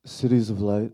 Cities of light,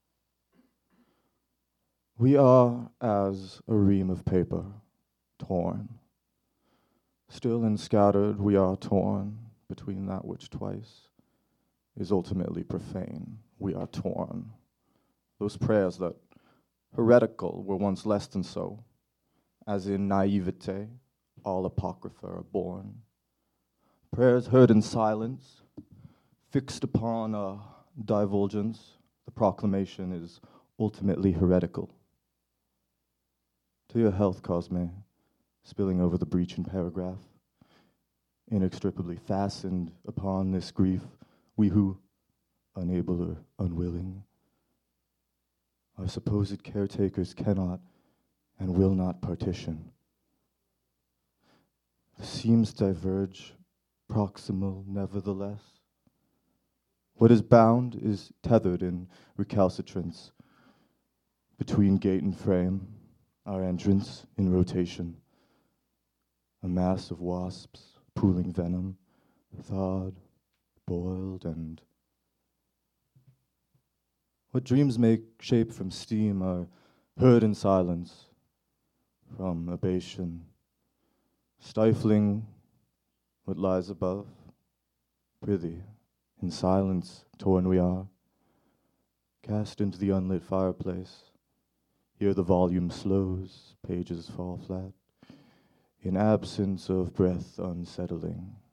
we are as a ream of paper, torn. Still and scattered, we are torn between that which twice is ultimately profane. We are torn. Those prayers that heretical were once less than so, as in naivete, all apocrypha are born. Prayers heard in silence, fixed upon a divulgence, the proclamation is ultimately heretical. To your health, Cosme, spilling over the breach in paragraph, inextricably fastened upon this grief, we who, unable or unwilling, our supposed caretakers cannot and will not partition. The seams diverge, proximal nevertheless. What is bound is tethered in recalcitrance between gate and frame, our entrance in rotation. A mass of wasps, pooling venom, thawed, boiled, and what dreams make shape from steam are heard in silence, from abation, stifling what lies above. Prithee, in silence, torn we are, cast into the unlit fireplace. Here the volume slows, pages fall flat, in absence of breath unsettling.